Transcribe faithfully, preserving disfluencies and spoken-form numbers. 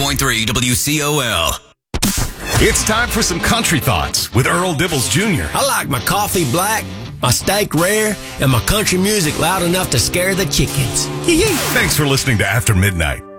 point three W C O L. It's time for some country thoughts with Earl Dibbles Junior I like my coffee black, my steak rare, and my country music loud enough to scare the chickens. Thanks for listening to After Midnight.